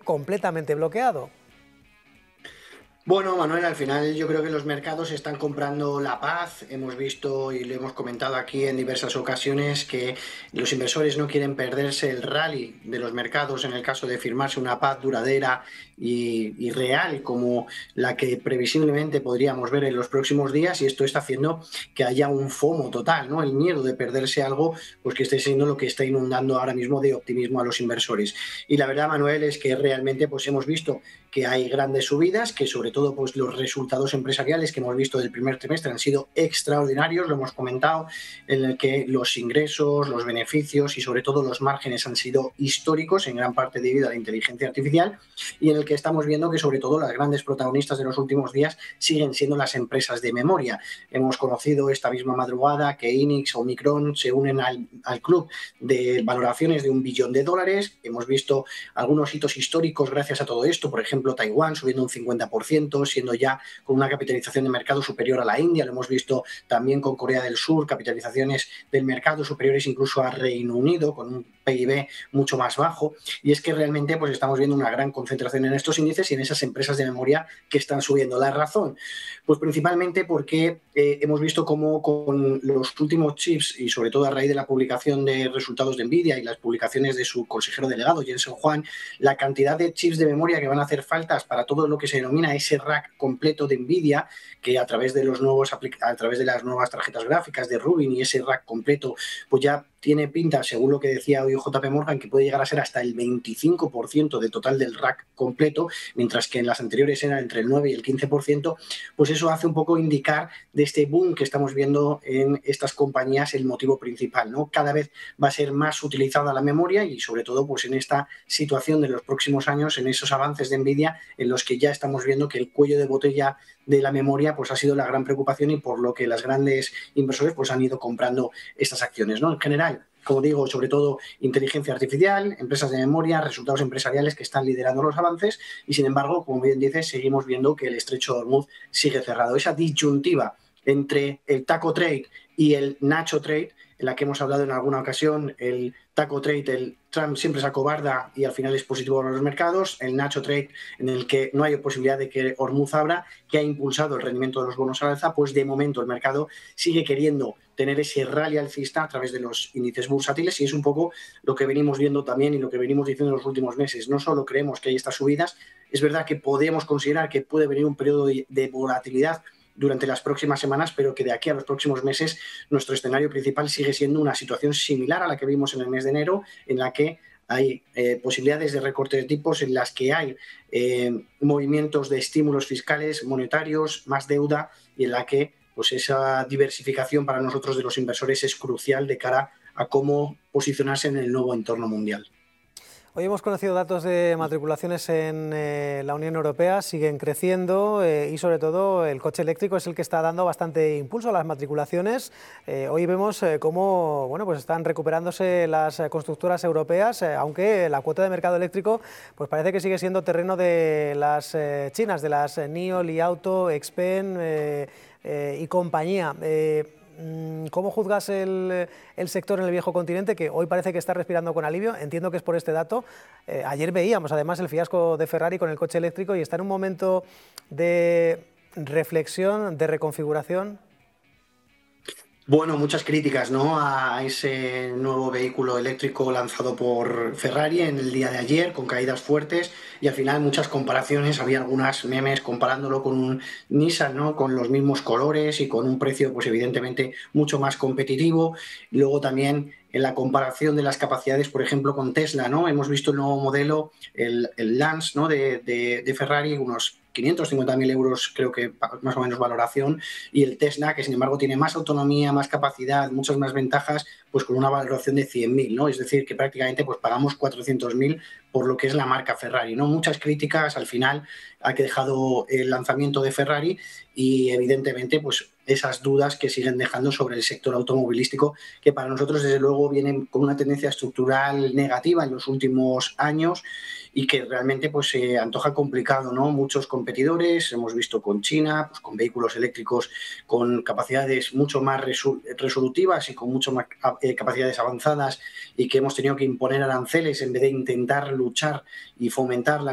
completamente bloqueado. Bueno, Manuel, al final yo creo que los mercados están comprando la paz. Hemos visto y lo hemos comentado aquí en diversas ocasiones que los inversores no quieren perderse el rally de los mercados en el caso de firmarse una paz duradera y real como la que previsiblemente podríamos ver en los próximos días, y esto está haciendo que haya un FOMO total, ¿no? El miedo de perderse algo, pues que esté siendo lo que está inundando ahora mismo de optimismo a los inversores. Y la verdad, Manuel, es que realmente pues hemos visto que hay grandes subidas, que sobre todo pues los resultados empresariales que hemos visto del primer trimestre han sido extraordinarios, lo hemos comentado, en el que los ingresos, los beneficios y sobre todo los márgenes han sido históricos, en gran parte debido a la inteligencia artificial, y en el que estamos viendo que sobre todo las grandes protagonistas de los últimos días siguen siendo las empresas de memoria. Hemos conocido esta misma madrugada que Hynix o Micron se unen al club de valoraciones de $1 billón. Hemos visto algunos hitos históricos gracias a todo esto, por ejemplo, Taiwán subiendo un 50%, siendo ya con una capitalización de mercado superior a la India. Lo hemos visto también con Corea del Sur, capitalizaciones del mercado superiores incluso a Reino Unido, con un PIB mucho más bajo. Y es que realmente pues estamos viendo una gran concentración en estos índices y en esas empresas de memoria que están subiendo. ¿La razón? Pues principalmente porque hemos visto cómo con los últimos chips y sobre todo a raíz de la publicación de resultados de Nvidia y las publicaciones de su consejero delegado, Jensen Huang, la cantidad de chips de memoria que van a hacer faltas para todo lo que se denomina ese rack completo de Nvidia, que a través de las nuevas tarjetas gráficas de Rubin y ese rack completo, pues ya tiene pinta, según lo que decía hoy JP Morgan, que puede llegar a ser hasta el 25% del total del rack completo, mientras que en las anteriores era entre el 9 y el 15%, pues eso hace un poco indicar de este boom que estamos viendo en estas compañías el motivo principal, ¿no? Cada vez va a ser más utilizada la memoria y sobre todo pues en esta situación de los próximos años, en esos avances de Nvidia en los que ya estamos viendo que el cuello de botella de la memoria pues ha sido la gran preocupación y por lo que las grandes inversores pues han ido comprando estas acciones, ¿no? En general, como digo, sobre todo inteligencia artificial, empresas de memoria, resultados empresariales que están liderando los avances y sin embargo, como bien dices, seguimos viendo que el estrecho de Hormuz sigue cerrado. Esa disyuntiva entre el taco trade y el nacho trade, en la que hemos hablado en alguna ocasión, el taco trade, el Trump siempre se acobarda y al final es positivo para los mercados, el nacho trade en el que no hay posibilidad de que Hormuz abra, que ha impulsado el rendimiento de los bonos al alza, pues de momento el mercado sigue queriendo tener ese rally alcista a través de los índices bursátiles y es un poco lo que venimos viendo también y lo que venimos diciendo en los últimos meses. No solo creemos que hay estas subidas, es verdad que podemos considerar que puede venir un periodo de volatilidad durante las próximas semanas, pero que de aquí a los próximos meses nuestro escenario principal sigue siendo una situación similar a la que vimos en el mes de enero, en la que hay posibilidades de recorte de tipos, en las que hay movimientos de estímulos fiscales, monetarios, más deuda y en la que pues esa diversificación para nosotros de los inversores es crucial de cara a cómo posicionarse en el nuevo entorno mundial. Hoy hemos conocido datos de matriculaciones en la Unión Europea, siguen creciendo y sobre todo el coche eléctrico es el que está dando bastante impulso a las matriculaciones. Hoy vemos cómo bueno, pues están recuperándose las constructoras europeas, aunque la cuota de mercado eléctrico pues parece que sigue siendo terreno de las chinas, de las NIO, Li Auto, Xpeng y compañía. ¿Cómo juzgas el sector en el viejo continente, que hoy parece que está respirando con alivio? Entiendo que es por este dato. Ayer veíamos además el fiasco de Ferrari con el coche eléctrico y está en un momento de reflexión, de reconfiguración. Bueno, muchas críticas, ¿no?, a ese nuevo vehículo eléctrico lanzado por Ferrari en el día de ayer, con caídas fuertes y al final muchas comparaciones. Había algunas memes comparándolo con un Nissan, ¿no?, con los mismos colores y con un precio, pues evidentemente mucho más competitivo. Luego también en la comparación de las capacidades, por ejemplo, con Tesla, ¿no? Hemos visto el nuevo modelo, el Lance, ¿no?, de Ferrari, unos 550.000 euros, creo que más o menos valoración, y el Tesla, que sin embargo tiene más autonomía, más capacidad, muchas más ventajas, pues con una valoración de 100.000, ¿no? Es decir, que prácticamente pues pagamos 400.000 por lo que es la marca Ferrari, ¿no? Muchas críticas al final ha dejado el lanzamiento de Ferrari y evidentemente pues esas dudas que siguen dejando sobre el sector automovilístico, que para nosotros desde luego vienen con una tendencia estructural negativa en los últimos años y que realmente pues se antoja complicado, ¿no? Muchos competidores, hemos visto con China, pues con vehículos eléctricos con capacidades mucho más resolutivas y con mucho más capacidades avanzadas y que hemos tenido que imponer aranceles en vez de intentar luchar y fomentar la